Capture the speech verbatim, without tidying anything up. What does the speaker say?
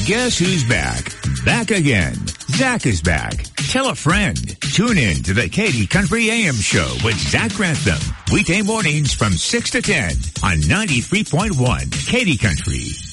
Guess who's back? Back again. Zach is back. Tell a friend. Tune in to the Katy Country A M Show with Zach Grantham. Weekday mornings from six to ten on ninety-three point one Katy Country.